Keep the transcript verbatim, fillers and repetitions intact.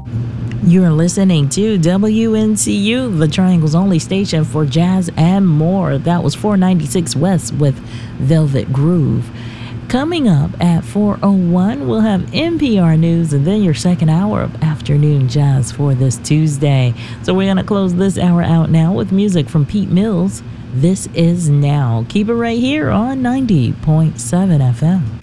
You're listening to W N C U, the Triangle's only station for jazz and more. That was four ninety-six West with Velvet Groove. Coming up at four oh one, we'll have N P R News and then your second hour of afternoon jazz for this Tuesday. So we're going to close this hour out now with music from Pete Mills. This is Now. Keep it right here on ninety point seven F M.